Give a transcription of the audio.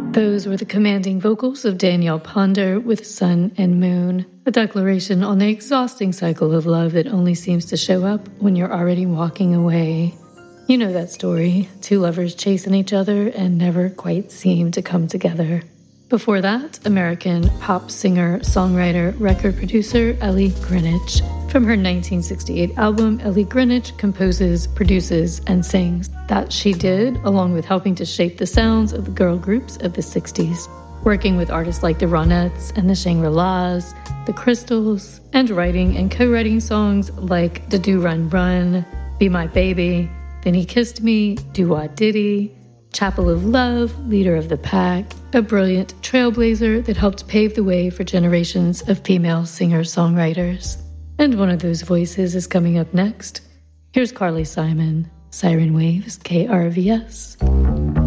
Those were the commanding vocals of Danielle Ponder with Sun and Moon, a declaration on the exhausting cycle of love that only seems to show up when you're already walking away. You know that story, two lovers chasing each other and never quite seem to come together. Before that, American pop singer, songwriter, record producer Ellie Greenwich. From her 1968 album, Ellie Greenwich composes, produces, and sings That She Did, along with helping to shape the sounds of the girl groups of the 60s, working with artists like the Ronettes and the Shangri-Las, the Crystals, and writing and co-writing songs like Da Do Run Run, Be My Baby, Then He Kissed Me, Do Wah Diddy, Chapel of Love, Leader of the Pack, a brilliant trailblazer that helped pave the way for generations of female singer-songwriters. And one of those voices is coming up next. Here's Carly Simon, Siren Waves, KRVS.